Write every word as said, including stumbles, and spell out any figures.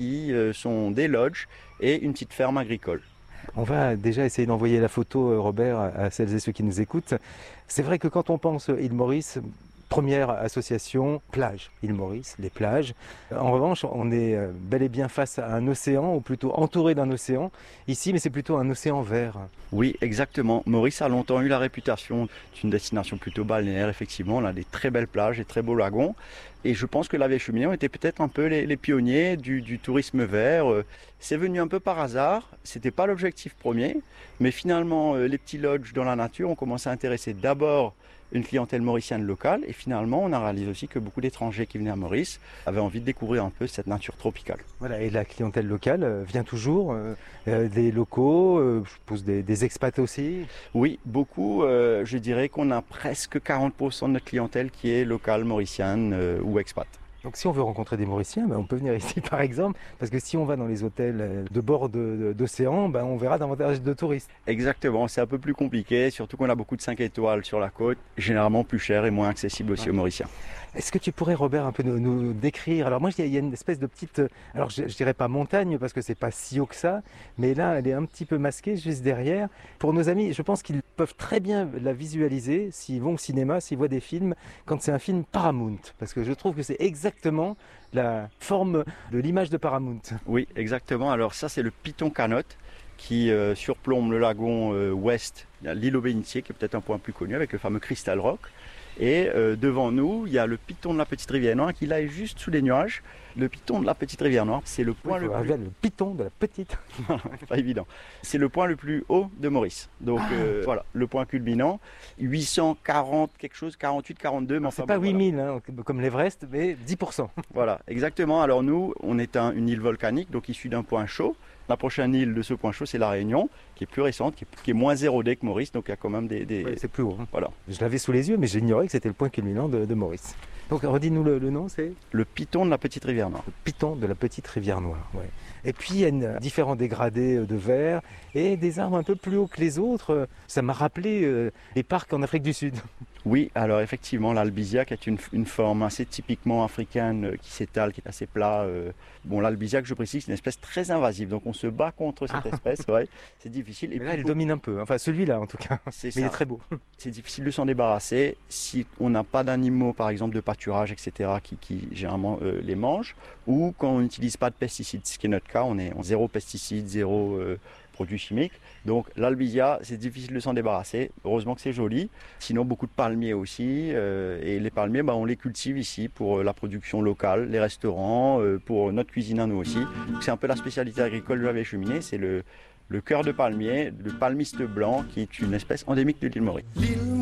qui euh, sont des lodges et une petite ferme agricole. On va déjà essayer d'envoyer la photo, euh, Robert, à celles et ceux qui nous écoutent. C'est vrai que quand on pense île Maurice, première association, plage, île Maurice, les plages. En revanche, on est euh, bel et bien face à un océan, ou plutôt entouré d'un océan. Ici, mais c'est plutôt un océan vert. Oui, exactement. Maurice a longtemps eu la réputation d'une destination plutôt balnéaire, effectivement. On a des très belles plages et très beaux lagons. Et je pense que la Vieille Cheminée ont été peut-être un peu les, les pionniers du, du tourisme vert. C'est venu un peu par hasard, c'était pas l'objectif premier, mais finalement les petits lodges dans la nature ont commencé à intéresser d'abord une clientèle mauricienne locale et finalement on a réalisé aussi que beaucoup d'étrangers qui venaient à Maurice avaient envie de découvrir un peu cette nature tropicale. Voilà, et la clientèle locale euh, vient toujours, euh, euh, des locaux, euh, je suppose des, des expats aussi. Oui, beaucoup, euh, je dirais qu'on a presque quarante pour cent de notre clientèle qui est locale, mauricienne euh, ou expat. Donc si on veut rencontrer des Mauriciens, ben, on peut venir ici par exemple, parce que si on va dans les hôtels de bord de- de- d'océan, ben, on verra davantage de touristes. Exactement, c'est un peu plus compliqué, surtout qu'on a beaucoup de cinq étoiles sur la côte, généralement plus cher et moins accessible aussi aux Mauriciens. Est-ce que tu pourrais, Robert, un peu nous, nous décrire? Alors moi, il y a il y a une espèce de petite, alors je, je dirais pas montagne parce que c'est pas si haut que ça, mais là, elle est un petit peu masquée juste derrière. Pour nos amis, je pense qu'ils peuvent très bien la visualiser s'ils vont au cinéma, s'ils voient des films, quand c'est un film Paramount, parce que je trouve que c'est exactement la forme de l'image de Paramount. Oui, exactement. Alors ça, c'est le Piton Canot qui euh, surplombe le lagon euh, ouest, l'île aux Bénitiers, qui est peut-être un point plus connu, avec le fameux Crystal Rock. Et euh, devant nous, il y a le Piton de la Petite Rivière Noire qui là est juste sous les nuages. Le Piton de la Petite Rivière Noire, c'est le point Oui, le faut plus... arriver à le piton de la petite. pas évident. C'est le point le plus haut de Maurice. Donc euh, voilà, le point culminant, huit cent quarante quelque chose, quarante-huit, quarante-deux. Mais Alors, enfin, c'est pas bon, huit voilà. mille hein, comme l'Everest, mais dix pour cent. Voilà, exactement. Alors nous, on est un- une île volcanique, donc issue d'un point chaud. La prochaine île de ce point chaud, c'est la Réunion, qui est plus récente, qui est, qui est moins érodée que Maurice, donc il y a quand même des... des- Ouais, c'est plus haut. hein. Voilà. Je l'avais sous les yeux, mais j'ignorais que c'était le point culminant de, de Maurice. Donc redis-nous le, le nom, c'est Le Piton de la Petite Rivière Noire. le Piton de la petite rivière Noire. Ouais. Et puis il y a une, différents dégradés euh, de verre et des arbres un peu plus hauts que les autres. Ça m'a rappelé euh, les parcs en Afrique du Sud. Oui, alors effectivement, l'albisiaque est une, une forme assez typiquement africaine euh, qui s'étale, qui est assez plat. euh. Bon, l'albisiaque, je précise, c'est une espèce très invasive, donc on se bat contre cette espèce, ouais, c'est difficile. Et Mais là, puis, elle domine un peu. Enfin, celui-là en tout cas. c'est Mais il est ça. très beau. C'est difficile de s'en débarrasser si on n'a pas d'animaux, par exemple de pâturage, et cetera, qui, qui généralement euh, les mangent, ou quand on n'utilise pas de pesticides, ce qui est notre cas, on est en zéro pesticides, zéro euh, produits chimiques. Donc l'albizia, c'est difficile de s'en débarrasser. Heureusement que c'est joli. Sinon, beaucoup de palmiers aussi. euh, et les palmiers, bah, on les cultive ici pour euh, la production locale, les restaurants, euh, pour notre cuisine à nous aussi. Donc, c'est un peu la spécialité agricole de la Vieille Cheminée, c'est le, le cœur de palmier, le palmiste blanc, qui est une espèce endémique de l'île Maurice.